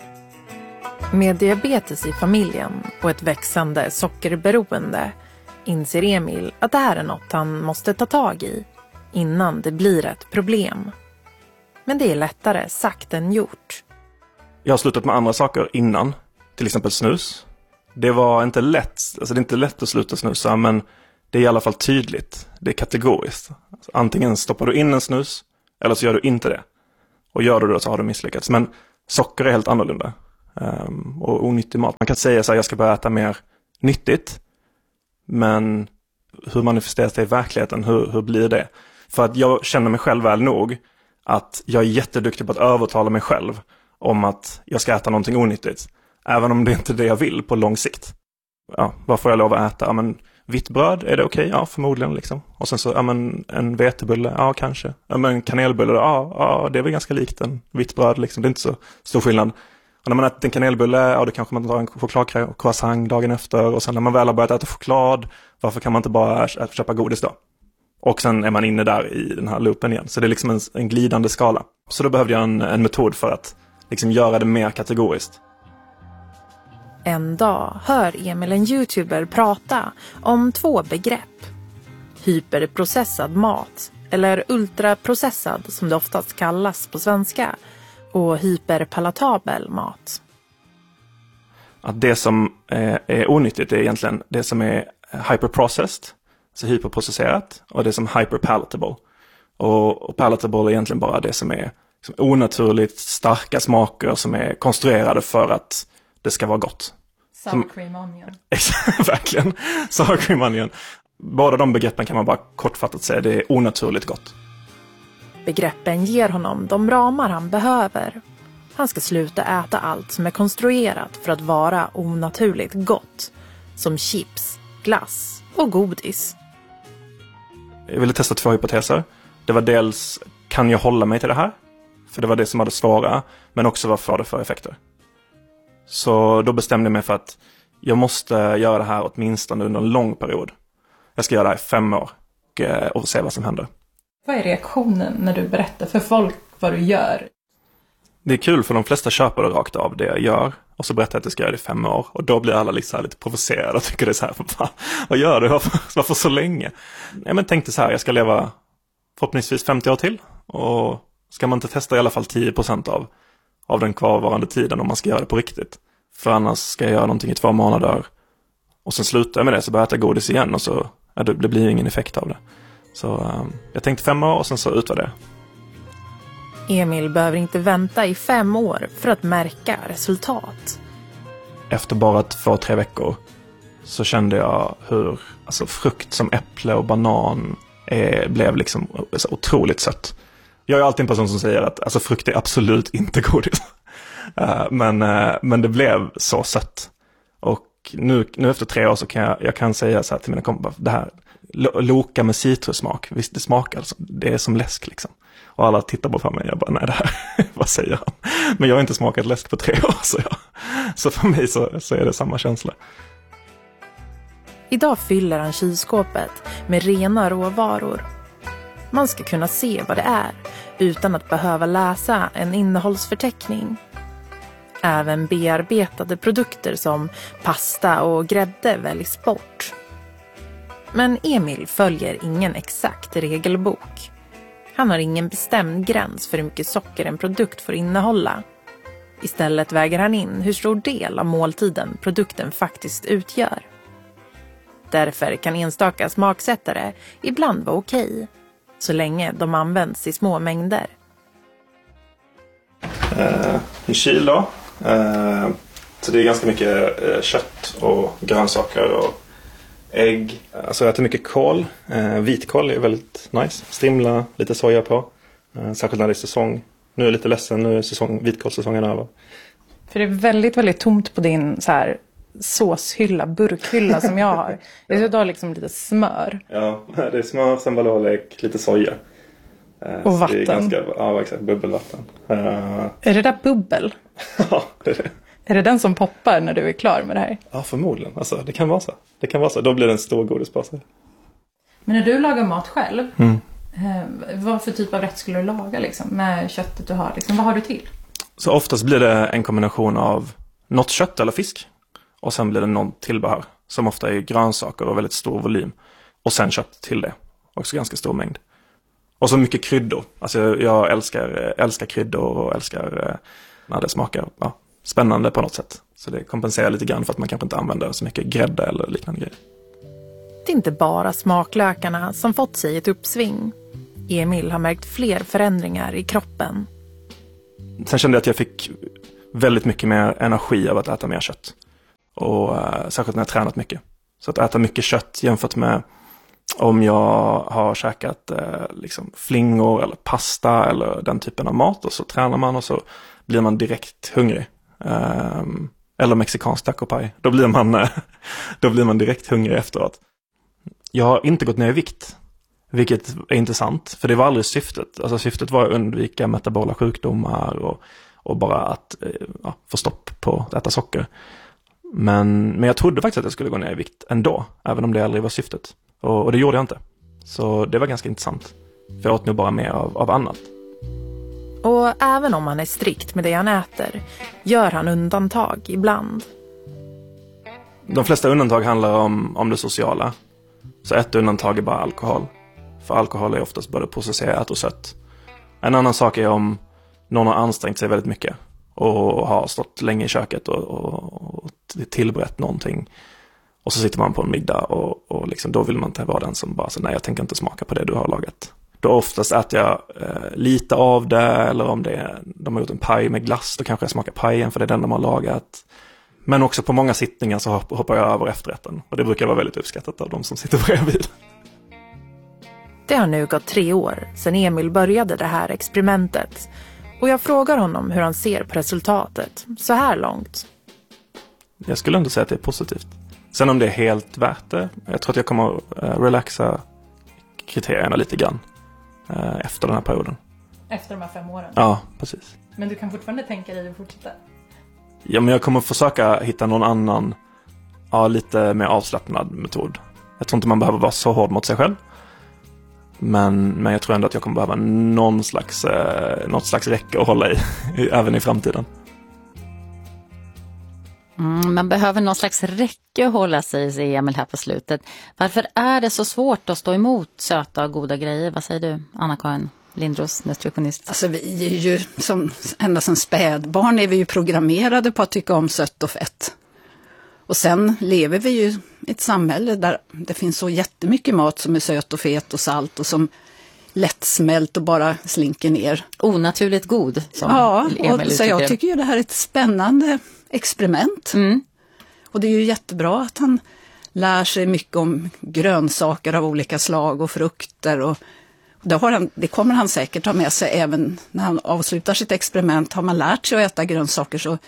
Med diabetes i familjen och ett växande sockerberoende inser Emil att det här är något han måste ta tag i innan det blir ett problem. Men det är lättare sagt än gjort. Jag har slutat med andra saker innan, till exempel snus. Det var inte lätt, alltså det är inte lätt att sluta snusa, men det är i alla fall tydligt. Det är kategoriskt. Alltså, antingen stoppar du in en snus eller så gör du inte det. Och gör du det så har du misslyckats. Men socker är helt annorlunda. Och onyttig mat. Man kan säga så här, jag ska börja äta mer nyttigt. Men hur manifesteras det i verkligheten? Hur blir det? För att jag känner mig själv väl nog att jag är jätteduktig på att övertala mig själv om att jag ska äta någonting onyttigt. Även om det inte är det jag vill på lång sikt. Ja, vad får jag lov att äta? Ja, men vitt bröd, är det okej? Ja, förmodligen liksom. Och sen så, ja men en vetebulle, ja kanske. Ja men kanelbulle, ja det är väl ganska likt en vitt bröd liksom. Det är inte så stor skillnad. Och när man äter en kanelbulle, ja då kanske man tar en chokladcroissant dagen efter. Och sen när man väl har börjat äta choklad, varför kan man inte bara köpa godis då? Och sen är man inne där i den här loopen igen. Så det är liksom en glidande skala. Så då behövde jag en metod för att liksom göra det mer kategoriskt. En dag hör Emil en YouTuber prata om 2 begrepp. Hyperprocessad mat, eller ultraprocessad som det oftast kallas på svenska, och hyperpalatabel mat. Att det som är onyttigt är egentligen det som är hyperprocessed, alltså hyperprocesserat, och det som är hyperpalatable. Och palatable är egentligen bara det som är liksom onaturligt starka smaker som är konstruerade för att det ska vara gott. Sour cream onion. Verkligen, sour cream onion. Båda de begreppen kan man bara kortfattat säga, det är onaturligt gott. Begreppen ger honom de ramar han behöver. Han ska sluta äta allt som är konstruerat för att vara onaturligt gott. Som chips, glass och godis. Jag ville testa 2 hypoteser. Det var dels, kan jag hålla mig till det här? För det var det som hade svåra. Men också vad får det för effekter? Så då bestämde jag mig för att jag måste göra det här åtminstone under en lång period. Jag ska göra det här i 5 år och se vad som händer. Vad är reaktionen när du berättar för folk vad du gör? Det är kul för de flesta köper det rakt av det jag gör. Och så berättar jag att jag ska göra det i 5 år. Och då blir alla liksom lite provocerade och tycker det är så här, vad gör du? Varför så länge? Jag men tänkte så här, jag ska leva förhoppningsvis 50 år till. Och ska man inte testa i alla fall 10% av den kvarvarande tiden om man ska göra det på riktigt. För annars ska jag göra någonting i 2 månader. Och sen slutar jag med det, så börjar jag äta godis igen. Och så det blir ingen effekt av det. Så jag tänkte 5 år och sen så utvärderar jag. Emil behöver inte vänta i 5 år för att märka resultat. Efter bara 2-3 veckor så kände jag hur alltså, frukt som äpple och banan blev liksom så otroligt sött. Jag är alltid en person som säger att alltså, frukt är absolut inte godis. Men det blev så sött. Och nu efter 3 år så kan jag säga så här till mina kompisar, det här loka med citrussmak, visst det smakar alltså, det är som läsk liksom. Och alla tittar på mig och jag bara, nej det här, vad säger han? Men jag har inte smakat läsk på 3 år så för mig så är det samma känsla. Idag fyller han kylskåpet med rena råvaror. Man ska kunna se vad det är utan att behöva läsa en innehållsförteckning. Även bearbetade produkter som pasta och grädde väljs bort. Men Emil följer ingen exakt regelbok. Han har ingen bestämd gräns för hur mycket socker en produkt får innehålla. Istället väger han in hur stor del av måltiden produkten faktiskt utgör. Därför kan enstaka smaksättare ibland vara okej, så länge de används i små mängder. En kyl då. Så det är ganska mycket kött och grönsaker och ägg. Alltså jag äter mycket kål. Vitkål är väldigt nice. Strimla, lite soja på. Särskilt när det är säsong. Nu är jag lite ledsen, nu är vitkålssäsongen över. För det är väldigt, väldigt tomt på din så här såshylla, burkhylla som jag har. Jag ska ha liksom lite smör. Ja, det är smör, sambalolek, lite soja. Och vatten. Det är ganska, ja, exakt, bubbelvatten. Är det där bubbel? Ja, det är det. Är det den som poppar när du är klar med det här? Ja, förmodligen. Alltså, det kan vara så. Då blir det en stor godispåse. Men när du lagar mat själv, vad för typ av rätt skulle du laga liksom, med köttet du har? Liksom, vad har du till? Så oftast blir det en kombination av något kött eller fisk. Och sen blir det något tillbehör. Som ofta är grönsaker och väldigt stor volym. Och sen kött till det. Också ganska stor mängd. Och så mycket kryddor. Alltså jag älskar kryddor och älskar när det smakar spännande på något sätt. Så det kompenserar lite grann för att man kanske inte använder så mycket grädde eller liknande grejer. Det är inte bara smaklökarna som fått sig ett uppsving. Emil har märkt fler förändringar i kroppen. Sen kände jag att jag fick väldigt mycket mer energi av att äta mer kött. Och särskilt när jag tränat mycket. Så att äta mycket kött jämfört med om jag har käkat liksom flingor eller pasta eller den typen av mat. Och så tränar man och så blir man direkt hungrig. Eller mexikansk tacopaj. Då blir man direkt hungrig efteråt. Jag har inte gått ner i vikt. Vilket är intressant. För det var aldrig syftet. Alltså syftet var att undvika metabola sjukdomar. Och bara att få stopp på att äta socker. Men jag trodde faktiskt att jag skulle gå ner i vikt ändå. Även om det aldrig var syftet. Och det gjorde jag inte. Så det var ganska intressant. För jag åt nog bara mer av annat. Och även om han är strikt med det han äter, gör han undantag ibland. De flesta undantag handlar om det sociala. Så ett undantag är bara alkohol. För alkohol är oftast både processerat och sött. En annan sak är om någon har ansträngt sig väldigt mycket. Och har stått länge i köket och tillberett någonting. Och så sitter man på en middag och liksom, då vill man inte vara den som bara säger nej, jag tänker inte smaka på det du har lagat. Då oftast äter jag lite av det, eller om de har gjort en paj med glass, då kanske jag smakar pajen för det är den de har lagat. Men också på många sittningar så hoppar jag över efterrätten. Och det brukar vara väldigt uppskattat av de som sitter bredvid. Det har nu gått 3 år sedan Emil började det här experimentet. Och jag frågar honom hur han ser på resultatet så här långt. Jag skulle ändå säga att det är positivt. Sen om det är helt värt det, jag tror att jag kommer att relaxa kriterierna lite grann efter den här perioden. Efter de här 5 åren? Ja, precis. Men du kan fortfarande tänka dig att fortsätta? Ja, men jag kommer försöka hitta någon annan, lite mer avslappnad metod. Jag tror inte man behöver vara så hård mot sig själv. Men jag tror ändå att jag kommer behöva något slags räcke att hålla i även i framtiden. Man behöver någon slags räcke att hålla sig, säger Emil här på slutet. Varför är det så svårt att stå emot söta och goda grejer? Vad säger du, Anna-Karin Lindros, nutritionist? Alltså vi är ju, ända som spädbarn är vi ju programmerade på att tycka om sött och fett. Och sen lever vi ju i ett samhälle där det finns så jättemycket mat som är söt och fet och salt och som lättsmält och bara slinker ner. Onaturligt god. Som och så jag tycker ju det här är ett spännande experiment. Och det är ju jättebra att han lär sig mycket om grönsaker av olika slag och frukter. Och det kommer han säkert ha med sig även när han avslutar sitt experiment. Har man lärt sig att äta grönsaker så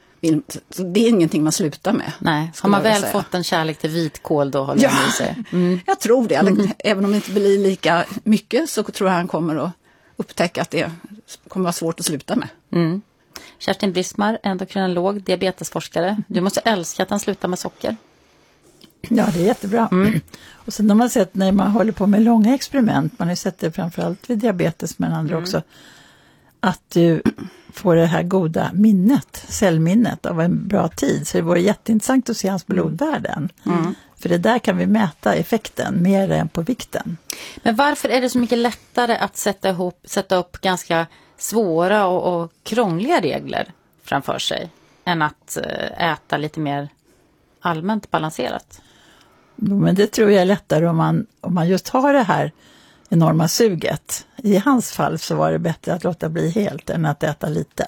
det är ingenting man slutar med. Nej, har man väl fått en kärlek till vitkål då håller han i sig. Jag tror det. Även om det inte blir lika mycket så tror jag han kommer att upptäcka att det kommer vara svårt att sluta med. Kerstin Brismar, endokrinolog, diabetesforskare. Du måste älska att han slutar med socker. Ja, det är jättebra. Och sen har man sett när man håller på med långa experiment, man har sett det framförallt vid diabetes men andra också, att du får det här goda minnet, cellminnet av en bra tid. Så det vore jätteintressant att se hans blodvärden. För det där kan vi mäta effekten mer än på vikten. Men varför är det så mycket lättare att sätta upp ganska svåra och krångliga regler framför sig än att äta lite mer allmänt balanserat? Men det tror jag är lättare om man just har det här enorma suget. I hans fall så var det bättre att låta bli helt än att äta lite.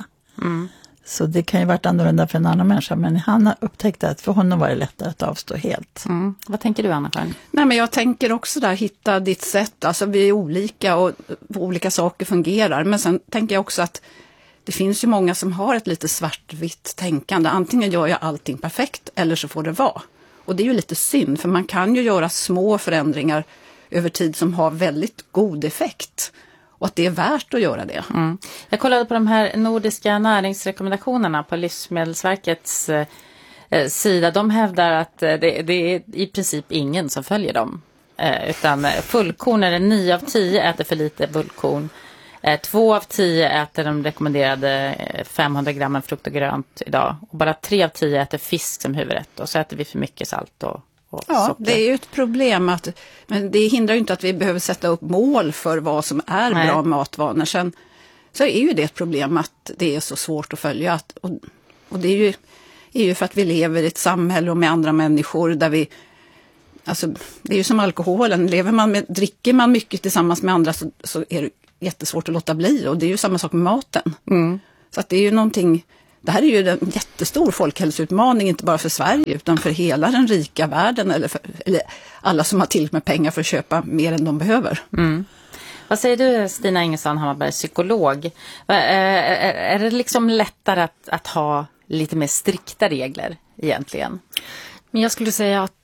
Så det kan ju varit annorlunda för en annan människa, men han har upptäckt att för honom var det lättare att avstå helt. Vad tänker du, Anna-Karin? Nej, men jag tänker också där, hitta ditt sätt. Alltså vi är olika och olika saker fungerar. Men sen tänker jag också att det finns ju många som har ett lite svartvitt tänkande. Antingen gör jag allting perfekt eller så får det vara. Och det är ju lite synd, för man kan ju göra små förändringar över tid som har väldigt god effekt. Och att det är värt att göra det. Jag kollade på de här nordiska näringsrekommendationerna på Livsmedelsverkets sida. De hävdar att det är i princip ingen som följer dem. Utan fullkorn är det 9 av 10 äter för lite fullkorn. 2 av 10 äter de rekommenderade 500 gram frukt och grönt idag. Och bara 3 av 10 äter fisk som huvudrätt. Och så äter vi för mycket salt och socker. Det är ju ett problem. Men det hindrar ju inte att vi behöver sätta upp mål för vad som är bra matvanor. Sen så är ju det ett problem att det är så svårt att följa. Och det är ju för att vi lever i ett samhälle och med andra människor där vi... Alltså, det är ju som alkoholen. Dricker man mycket tillsammans med andra så är det jättesvårt att låta bli. Och det är ju samma sak med maten. Så att det är ju någonting... Det här är ju en jättestor folkhälsoutmaning, inte bara för Sverige utan för hela den rika världen. Eller alla som har till med pengar för att köpa mer än de behöver. Vad säger du, Stina Ingesson Hammarberg, psykolog? Är det liksom lättare att ha lite mer strikta regler egentligen? Men jag skulle säga att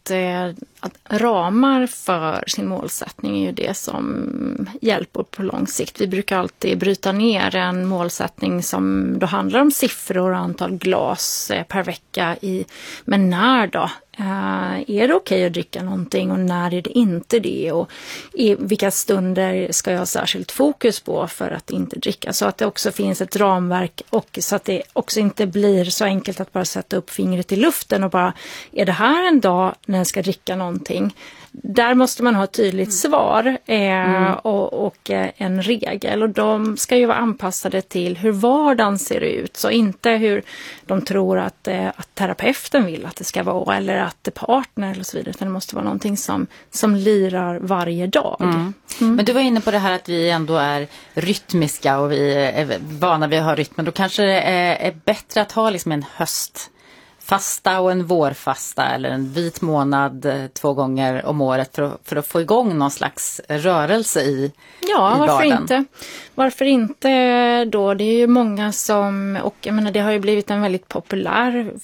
ramar för sin målsättning är ju det som hjälper på lång sikt. Vi brukar alltid bryta ner en målsättning som då handlar om siffror och antal glas per vecka. Men när då? Är det okej att dricka någonting och när är det inte det? Och i vilka stunder ska jag ha särskilt fokus på för att inte dricka? Så att det också finns ett ramverk och så att det också inte blir så enkelt att bara sätta upp fingret i luften och bara, är det här en dag när jag ska dricka någonting? Där måste man ha ett tydligt svar och en regel. Och de ska ju vara anpassade till hur vardagen ser ut. Så inte hur de tror att terapeuten vill att det ska vara. Eller att partner eller så vidare. Utan det måste vara någonting som lirar varje dag. Men du var inne på det här att vi ändå är rytmiska och vi är vana vid att ha rytmen. Då kanske det är bättre att ha liksom en höstfasta och en vårfasta eller en vit månad 2 gånger om året för att få igång någon slags rörelse i varför vardagen. Inte? Varför inte då? Det är ju många som, och jag menar det har ju blivit en väldigt populär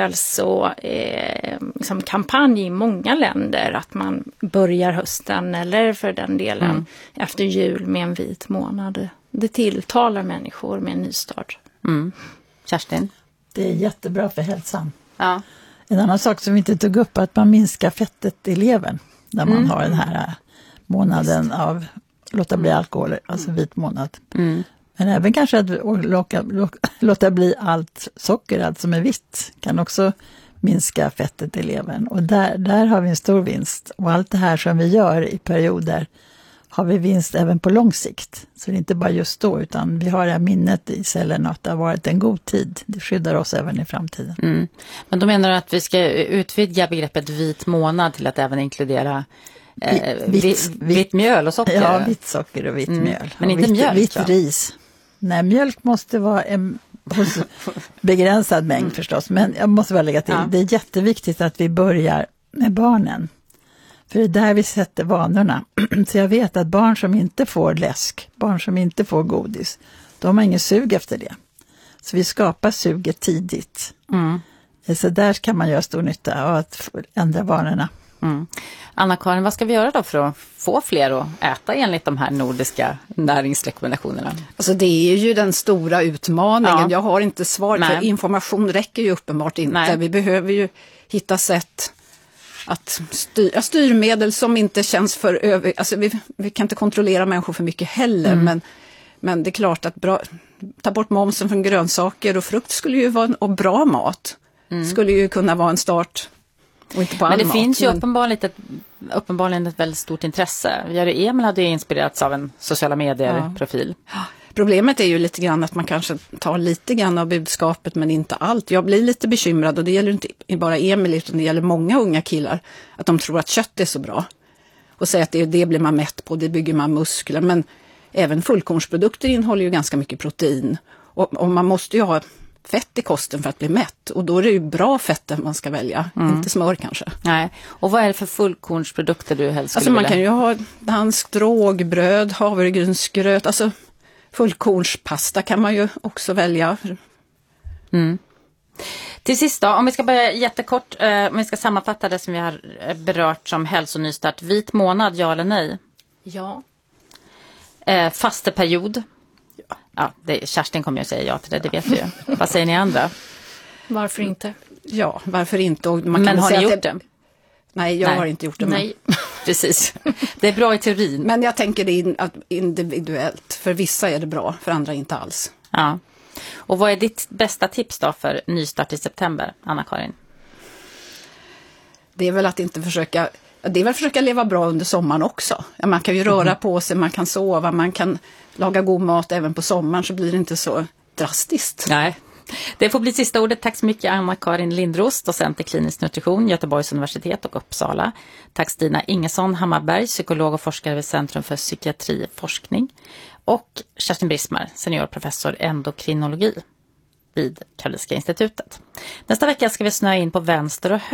folkhälsokampanj i många länder att man börjar hösten eller för den delen efter jul med en vit månad. Det tilltalar människor med en nystart. Kerstin? Det är jättebra för hälsan. Ja. En annan sak som vi inte tog upp är att man minskar fettet i levern när man har den här månaden av låta bli alkohol, alltså vit månad. Men även kanske att låta bli allt socker, allt som är vitt, kan också minska fettet i levern. Och där har vi en stor vinst. Och allt det här som vi gör i perioder har vi vinst även på lång sikt. Så det är inte bara just då, utan vi har det här minnet i cellerna att det har varit en god tid. Det skyddar oss även i framtiden. Men då menar du att vi ska utvidga begreppet vit månad till att även inkludera vitt mjöl och socker? Ja, vitt socker och vitt mjöl. Men inte mjölk? Vitt ris. Nej, mjölk måste vara en begränsad mängd förstås. Men jag måste bara lägga till, det är jätteviktigt att vi börjar med barnen. För det är där vi sätter vanorna. Så jag vet att barn som inte får läsk, barn som inte får godis, de har ingen sug efter det. Så vi skapar suget tidigt. Så där kan man göra stor nytta av att ändra vanorna. Anna-Karin, vad ska vi göra då för att få fler att äta enligt de här nordiska näringsrekommendationerna? Alltså det är ju den stora utmaningen. Jag har inte svar, för information räcker ju uppenbart inte. Vi behöver ju hitta sätt att styrmedel som inte känns för över... Alltså vi kan inte kontrollera människor för mycket heller, men det är klart att ta bort momsen från grönsaker och frukt skulle ju vara och bra mat. Skulle ju kunna vara en start. Och inte på all men det mat, finns ju uppenbarligen ett väldigt stort intresse. Jerry Emil hade ju inspirerats av en sociala medier-profil. Problemet är ju lite grann att man kanske tar lite grann av budskapet men inte allt. Jag blir lite bekymrad, och det gäller inte bara Emil utan det gäller många unga killar, att de tror att kött är så bra. Och säger att det blir man mätt på, det bygger man muskler. Men även fullkornsprodukter innehåller ju ganska mycket protein. Och man måste ju ha fett i kosten för att bli mätt. Och då är det ju bra fetten man ska välja, inte smör kanske. Nej. Och vad är det för fullkornsprodukter du helst skulle vilja? Man kan ju ha danskt rågbröd, havregrynsgröt, alltså fullkornspasta kan man ju också välja. Till sist då, om vi ska börja jättekort, om vi ska sammanfatta det som vi har berört som hälsonystart. Vit månad, ja eller nej? Ja. Fasteperiod? Ja, Kerstin kommer ju att säga ja till det vet vi ju. Vad säger ni andra? Varför inte? Ja, varför inte? Och men har ni gjort det? Nej, jag har inte gjort det. Nej. precis. Det är bra i teorin. Men jag tänker det är individuellt. För vissa är det bra, för andra inte alls. Ja. Och vad är ditt bästa tips då för nystart i september, Anna-Karin? Det är väl att inte försöka leva bra under sommaren också. Ja, man kan ju röra på sig, man kan sova, man kan laga god mat även på sommaren, så blir det inte så drastiskt. Nej. Det får bli sista ordet. Tack så mycket Anna-Karin Lindros, docent i klinisk nutrition, Göteborgs universitet och Uppsala. Tack Stina Ingesson Hammarberg, psykolog och forskare vid Centrum för psykiatriforskning. Och Kerstin Brismar, seniorprofessor endokrinologi vid Karolinska institutet. Nästa vecka ska vi snöa in på vänster och höger.